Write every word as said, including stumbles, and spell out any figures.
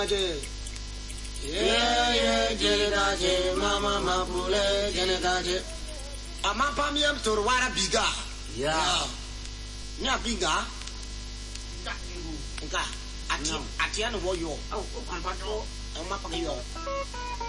Yeah, yeah, Jenny, Mama, Mapule, Jenny. A mapamium to the water bigger. Yeah. Nya bigger. Nga. Ati, ati ano wo yo. Oh, oh, oh, oh, oh, oh,